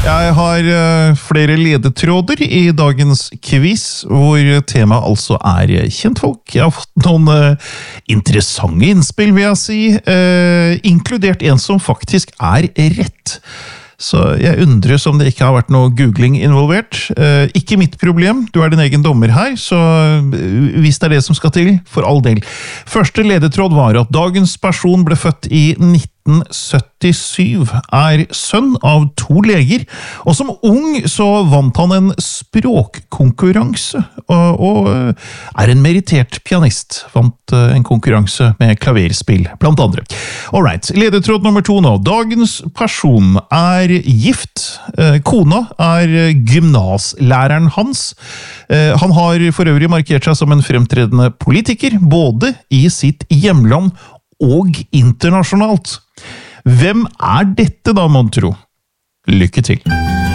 Jeg har flere ledetråder i dagens quiz, hvor temaet altså kjentfolk. Jeg har fått noen interessante innspill, vil jeg si, inkludert en som faktisk rett. Så jeg undres om det ikke har vært noe googling involvert. Ikke mitt problem, du din egen dommer her, så hvis det det som skal til, for all del. Første ledetråd var at dagens person ble født i 1977, sønn av 2 leger, og som ung så vant han en språkkonkurranse, og en merittert pianist, vant en konkurranse med klaverspill, blant andre. Alright, ledetråd nummer 2 nå. Dagens person gift, kona gymnaslæreren hans. Han har for øvrig markert seg som en fremtredende politiker, både i sitt hjemland og internasjonalt. Hvem dette da, mon tro? Lykke til!